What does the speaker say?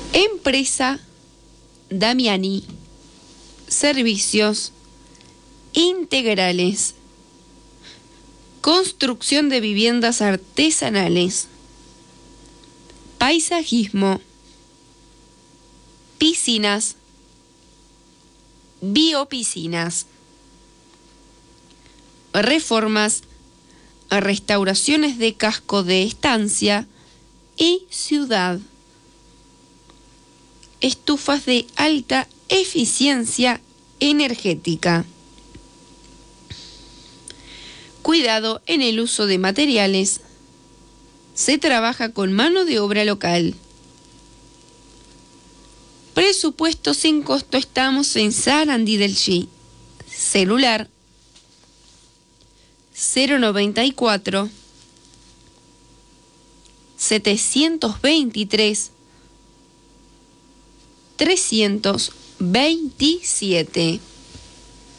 Empresa Damiani. Servicios integrales. Construcción de viviendas artesanales. Paisajismo. Piscinas. Biopiscinas. Reformas. Restauraciones de casco de estancia y ciudad. Estufas de alta eficiencia energética. Cuidado en el uso de materiales. Se trabaja con mano de obra local. Presupuesto sin costo. Estamos en Sarandí del Chi. Celular 094 723 327.